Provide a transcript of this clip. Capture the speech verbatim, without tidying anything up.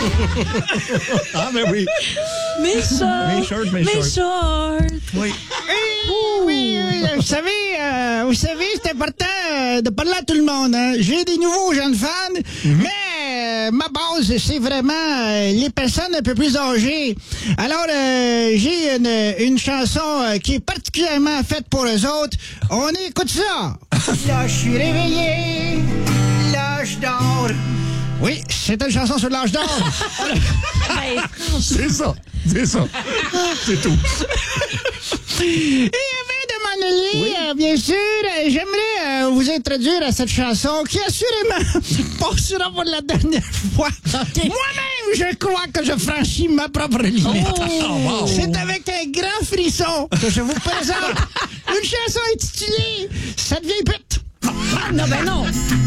Ah, ben oui. Mes shorts. Mes shorts, mes Mes shorts. shorts. Oui. Oui, oui, oui, vous savez, euh, vous savez, c'est important euh, de parler à tout le monde. Hein. J'ai des nouveaux jeunes fans, Mm-hmm. mais euh, ma base, c'est vraiment euh, les personnes un peu plus âgées. Alors, euh, j'ai une, une chanson euh, qui est particulièrement faite pour eux autres. On écoute ça. Là, je suis réveillé, l'âge d'or. Oui, c'est une chanson sur l'âge d'or. Ben, franchement. C'est ça. C'est ça. C'est tout. Et avant de m'en aller, Oui. euh, bien sûr, euh, j'aimerais euh, vous introduire à cette chanson qui assurément passera pour la dernière fois. OK. Moi-même, je crois que je franchis ma propre limite. Oh. C'est avec un grand frisson que je vous présente une chanson intitulée « Cette vieille pute ». Non, ben non.